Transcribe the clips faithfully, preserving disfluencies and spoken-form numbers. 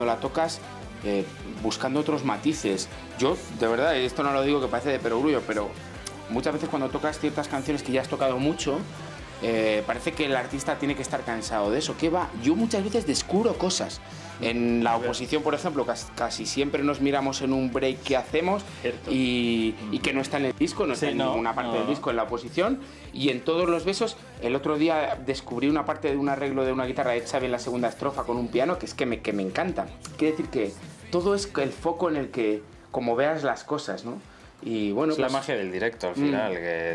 la tocas eh, buscando otros matices. Yo, de verdad, esto no lo digo que parece de perogrullo, pero muchas veces cuando tocas ciertas canciones que ya has tocado mucho, eh, parece que el artista tiene que estar cansado de eso. ¿Qué va? Yo muchas veces descubro cosas. En la oposición, por ejemplo, casi, casi siempre nos miramos en un break que hacemos y, y que no está en el disco, no está Sí, en no, ninguna parte no. del disco en la oposición. Y en Todos los besos, el otro día descubrí una parte de un arreglo de una guitarra de Xavi en la segunda estrofa con un piano que es que me, que me encanta. Quiere decir que todo es el foco en el que, como veas las cosas, ¿no? Y bueno, es pues, la magia del directo al final, mm. que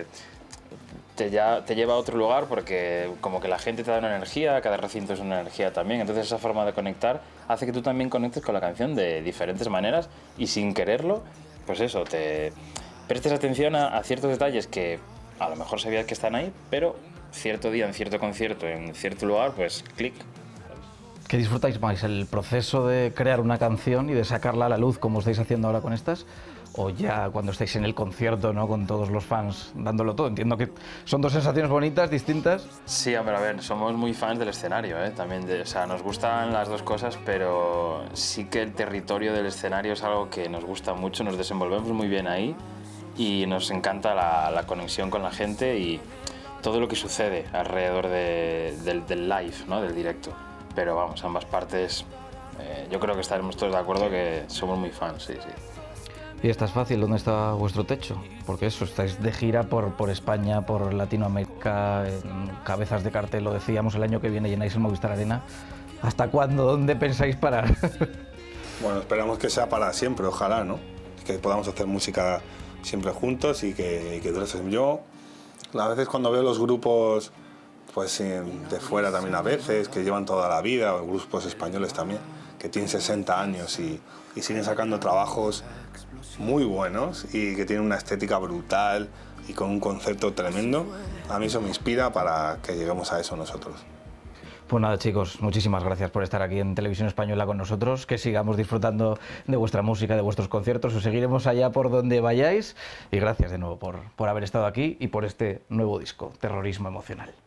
te, ya, te lleva a otro lugar porque como que la gente te da una energía, cada recinto es una energía también, entonces esa forma de conectar hace que tú también conectes con la canción de diferentes maneras y sin quererlo, pues eso, te prestes atención a, a ciertos detalles que a lo mejor sabías que están ahí, pero cierto día, en cierto concierto, en cierto lugar, pues clic. ¿Qué disfrutáis más? ¿El proceso de crear una canción y de sacarla a la luz como estáis haciendo ahora con estas? ¿O ya cuando estáis en el concierto, ¿no? Con todos los fans dándolo todo? Entiendo que son dos sensaciones bonitas, distintas. Sí, hombre, a ver, somos muy fans del escenario, ¿eh? También, de, o sea, nos gustan las dos cosas, pero sí que el territorio del escenario es algo que nos gusta mucho, nos desenvolvemos muy bien ahí y nos encanta la, la conexión con la gente y todo lo que sucede alrededor de, del, del live, ¿no? Del directo. Pero vamos, ambas partes, eh, yo creo que estaremos todos de acuerdo que somos muy fans, sí, sí. ¿Y estás fácil? ¿Dónde está vuestro techo? Porque eso, estáis de gira por, por España, por Latinoamérica, en cabezas de cartel, lo decíamos, el año que viene llenáis el Movistar Arena. ¿Hasta cuándo? ¿Dónde pensáis parar? Bueno, esperamos que sea para siempre, ojalá, ¿no? Que podamos hacer música siempre juntos y que, y que dure. Yo, a veces cuando veo los grupos pues de fuera también a veces, que llevan toda la vida, o grupos españoles también, que tienen sesenta años y, y siguen sacando trabajos muy buenos y que tienen una estética brutal y con un concepto tremendo. A mí eso me inspira para que lleguemos a eso nosotros. Pues nada, chicos, muchísimas gracias por estar aquí en Televisión Española con nosotros, que sigamos disfrutando de vuestra música, de vuestros conciertos, os seguiremos allá por donde vayáis y gracias de nuevo por, por haber estado aquí y por este nuevo disco, Terrorismo Emocional.